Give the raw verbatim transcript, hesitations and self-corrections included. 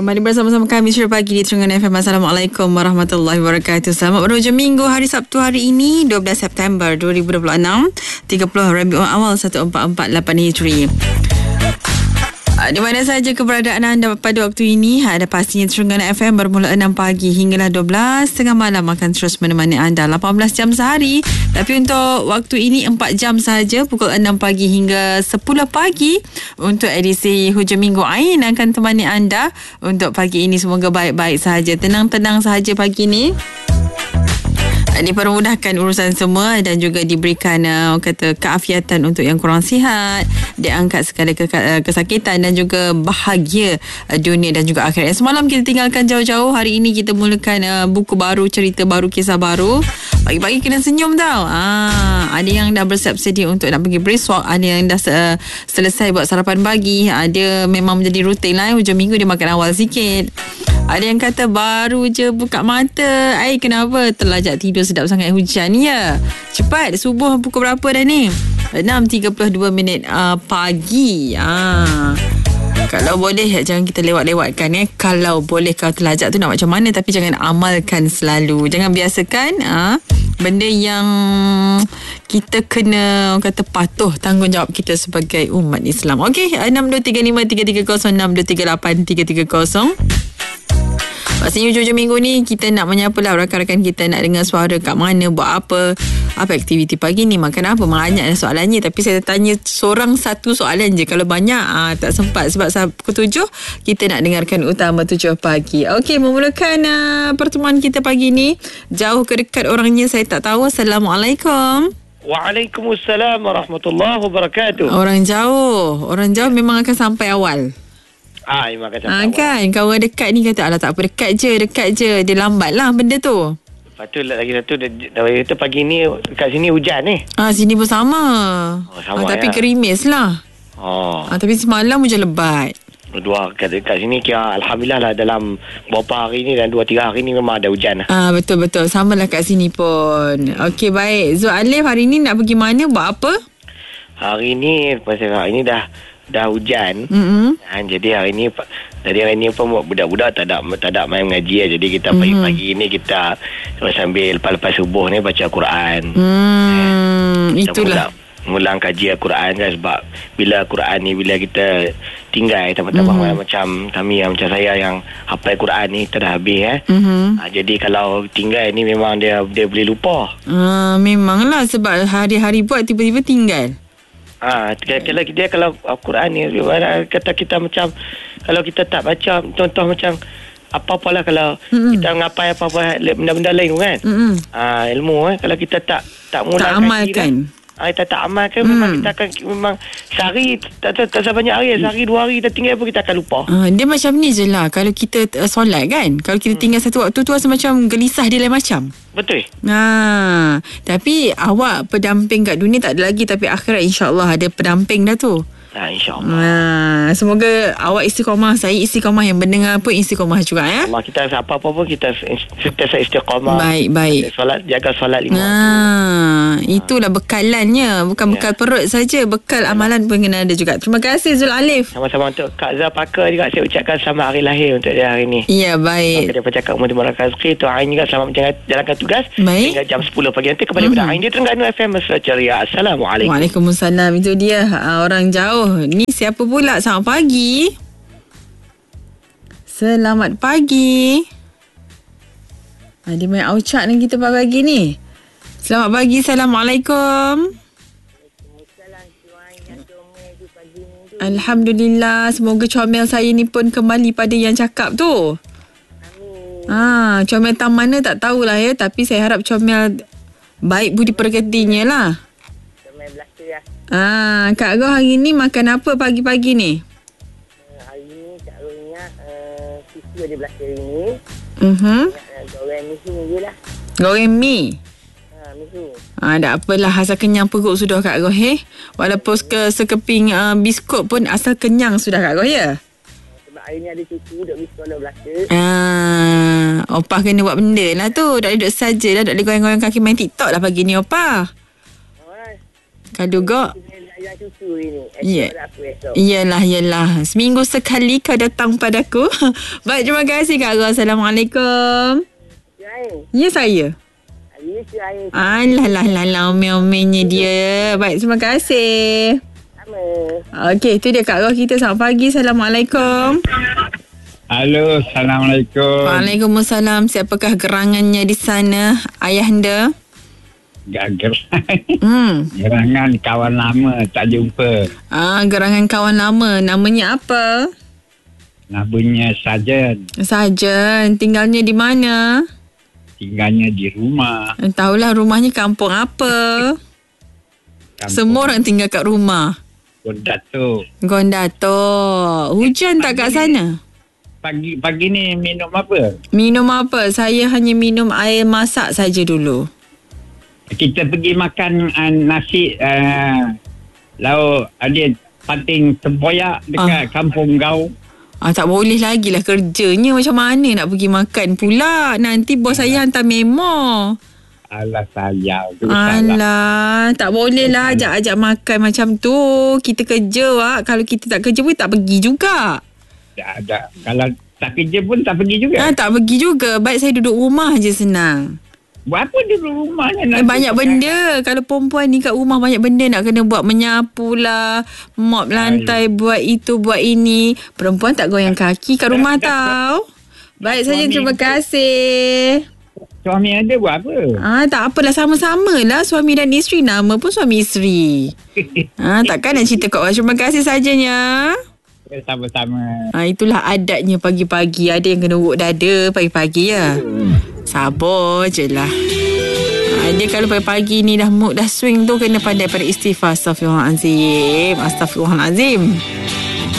Kembali bersama-sama kami Syurga Pagi di Terengganu F M. Assalamualaikum warahmatullahi wabarakatuh. Selamat berhujung minggu, hari Sabtu hari ini dua belas September dua ribu dua puluh enam, tiga puluh Rabiul Awal seribu empat ratus empat puluh lapan Hijri. Di mana sahaja keberadaan anda pada waktu ini, ada pastinya Terengganu F M bermula enam pagi hinggalah dua belas tengah malam akan terus menemani anda lapan belas jam sehari. Tapi untuk waktu ini empat jam sahaja, pukul enam pagi hingga sepuluh pagi untuk edisi Hujung Minggu Ain akan temani anda untuk pagi ini. Semoga baik-baik sahaja, tenang-tenang sahaja pagi ini. Dipermudahkan urusan semua dan juga diberikan uh, kata keafiatan untuk yang kurang sihat, diangkat segala ke- kesakitan dan juga bahagia uh, dunia dan juga akhirat. Semalam kita tinggalkan jauh-jauh, hari ini kita mulakan uh, buku baru, cerita baru, kisah baru. Pagi-pagi kena senyum tau. Ah, ada yang dah bersiap sedia untuk nak pergi brisk walk, ada yang dah uh, selesai buat sarapan pagi, ada memang menjadi rutin lah, hujung minggu dia makan awal sikit. Ada yang kata baru je buka mata, ai kenapa terlajak tidur sedap sangat hujan ya. Cepat, subuh pukul berapa dah ni? enam tiga puluh dua minit uh, pagi. Ah. Kalau boleh jangan kita lewat-lewatkan eh. Kalau boleh kau terlajak tu nak macam mana, tapi jangan amalkan selalu. Jangan biasakan ah benda yang kita kena orang kata patuh tanggungjawab kita sebagai umat Islam. Okey, enam dua tiga lima tiga tiga kosong enam dua tiga lapan tiga tiga kosong. Pastinya hujung minggu ni kita nak menyapa lah rakan-rakan kita, nak dengar suara kat mana, buat apa, apa aktiviti pagi ni, makan apa. Banyak soalannya, tapi saya tanya seorang satu soalan je. Kalau banyak aa, tak sempat, sebab pukul tujuh kita nak dengarkan utama tujuh pagi. Okey, memulakan uh, pertemuan kita pagi ni. Jauh ke dekat orangnya saya tak tahu. Assalamualaikum. Waalaikumsalam warahmatullahi wabarakatuh. Orang jauh, orang jauh memang akan sampai awal. Ah, memang akan sampai ha, awal. Kan, kawan dekat ni kata, alah tak apa, dekat je, dekat je. Dia lambat lah benda tu. Lepas tu lagi satu, dah kata pagi ni dekat sini hujan ni. Ah, sini pun sama. Oh, sama ah, tapi ya? Gerimis lah. Oh. Ah, tapi semalam hujan lebat. Dua kat, kat sini kira alhamdulillah lah, dalam beberapa hari ni dan dua tiga hari ni memang ada hujan lah. Ah, betul-betul. Sama lah kat sini pun. Okey, baik. Zul Alif hari ni nak pergi mana? Buat apa? Hari ni, pasal hari ni dah dah hujan. Mm-hmm. Ha, jadi hari ni jadi hari ni pun budak-budak tak ada tak ada main mengaji lah. Jadi kita mm-hmm. pagi-pagi ni kita sambil lepas-lepas subuh ni baca Quran. Hmm, kita itulah. Mulang kaji Al-Quran kan, sebab bila Quran ni bila kita tinggal teman-teman mm-hmm. macam kami yang macam saya yang hafal Quran ni kita dah habis eh. Mm-hmm. Ha, jadi kalau tinggal ni memang dia dia boleh lupa. Ah, memanglah sebab hari-hari buat tiba-tiba tinggal. Ah, kalau dia kalau Al-Quran ni kata kita macam kalau kita tak baca, contoh macam apa-apalah kalau mm-hmm. kita ngapai apa-apa benda-benda lain kan. Mm-hmm. Ah, ilmu eh kalau kita tak tak mula tak amalkan. Ah, kita tak amalkan mm. memang kita akan memang sehari tak tak, tak sebanyak hari, sehari dua hari kita tinggal pun kita akan lupa. Ah, dia macam ni je lah kalau kita uh, solat kan. Kalau kita tinggal satu waktu tu rasa macam gelisah dia lain macam. Betul. Nah, tapi awak pendamping kat dunia tak ada lagi, tapi akhirat insya-Allah ada pendamping dah tu. Ha, InsyaAllah. Nah, semoga awak istiqamah, saya istiqamah, yang mendengar pun istiqamah juga ya. Allah, kita apa-apa pun kita sentiasa istiqamah. Baik, baik. Solat, jaga solat lima. Nah, itulah bekalannya, bukan ya. Bekal perut saja, bekal amalan pun kena ada juga. Terima kasih Zul Alif. Sama-sama untuk Kak Zah Pakar juga saya ucapkan selamat hari lahir untuk dia hari ni. Ya, baik. Kita bercakap umur Timur Rezeki, tu Ain juga selamat menjalankan tugas. Baik. Hingga jam sepuluh pagi nanti kembali mm-hmm. pada Ain di Terengganu F M Mesra Ceria. Assalamualaikum. Waalaikumsalam. Itu dia orang jauh. Ni siapa pula? Selamat pagi. Selamat pagi. Ha, dia main aucak dengan kita pagi ni. Selamat pagi. Assalamualaikum. Alhamdulillah. Semoga comel saya ni pun kembali pada yang cakap tu. Amin. Ha, comel tam mana tak tahulah ya. Tapi saya harap comel baik budi pekertinya lah. Comel belaka lah. Ah, Kak Roh hari ni makan apa pagi-pagi ni? Uh, hari ni Kak Roh ingat uh, susu ada belaka hari ni. Uh-huh. Ingat uh, goreng misu je lah. Goreng mi? Ha, misu. Ah, tak apalah, asal kenyang perut sudah Kak Roh eh. Walaupun ke sekeping uh, biskut pun asal kenyang sudah Kak Roh ya. Sebab hari ni ada cucu duduk biskut ada belaka. Ah, opah kena buat benda lah tu. Tak boleh duduk saja lah. Tak boleh goyang-goyang kaki main TikTok lah pagi ni opah. Kalau gak Yang cucu ini. Ya. Esok aku esok. Iyalah, iyalah. Seminggu sekali kau datang padaku. Baik, terima kasih Kak Ros. Assalamualaikum. Air. Ya, saya. Ya, si air. Alah, lah, lah, lah. Omel-omelnya dia. Baik, terima kasih. Sama. Okey, itu dia Kak Ros kita. Selamat pagi. Assalamualaikum. Halo, Assalamualaikum. Waalaikumsalam. Siapakah gerangannya di sana? Ayahanda? Gagal. Hmm. Gerangan kawan lama tak jumpa. Ah, gerangan kawan lama. Namanya apa? Namanya Sajen. Sajen. Tinggalnya di mana? Tinggalnya di rumah. Tahulah rumahnya kampung apa? Kampung Semua orang tinggal kat rumah. Gondato. Gondato. Hujan tak kat sana? Pagi pagi ni minum apa? Minum apa? Saya hanya minum air masak saja dulu. Kita pergi makan uh, nasi uh, lauk ada pating tempoyak dekat Ah. kampung Gau. Ah, tak boleh lagi lah kerjanya. Macam mana nak pergi makan pula? Nanti bos saya hantar memo. Alah sayang tu salah. Alah, tak boleh lah ajak-ajak makan macam tu. Kita kerja, Wak. Kalau kita tak kerja pun tak pergi juga. Tak ada. Kalau tak kerja pun tak pergi juga. Ah, tak pergi juga. Baik saya duduk rumah je senang. Buat apa duduk rumah ni? Eh, banyak benda. Kalau perempuan ni kat rumah banyak benda nak kena buat. Menyapu lah, mop lantai, buat itu, buat ini. Perempuan tak goyang kaki kat rumah tau. Baik saja, terima kasih. Suami ada buat apa? Ah, tak apalah, sama-sama lah suami dan isteri. Nama pun suami isteri. Ah, takkan nak cerita kat orang. Terima kasih sajanya. Sama-sama. Ah, itulah adatnya pagi-pagi. Ada yang kena urut dada pagi-pagi ya. Sabar je lah. Ah, dia kalau pagi-pagi ni dah mood dah swing tu, kena pandai pada istighfar. Astaghfirullahalazim. Astaghfirullahalazim.